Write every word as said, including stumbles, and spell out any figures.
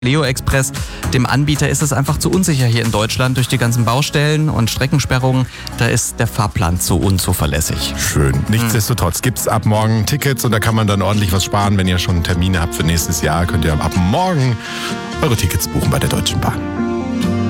Leo Express, dem Anbieter, ist es einfach zu unsicher hier in Deutschland durch die ganzen Baustellen und Streckensperrungen. Da ist der Fahrplan zu unzuverlässig. Schön. Nichtsdestotrotz gibt es ab morgen Tickets und da kann man dann ordentlich was sparen. Wenn ihr schon Termine habt für nächstes Jahr, könnt ihr ab morgen eure Tickets buchen bei der Deutschen Bahn.